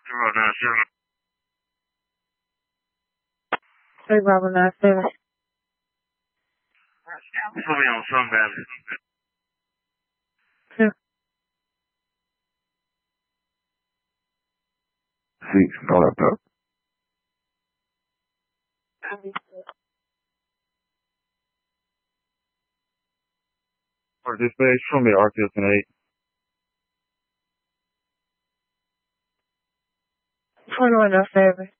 097. 3 Bravo 97. Put me on Sun Valley. Sí, ahora está. Or dispatch from the Arcus and 8. 2107.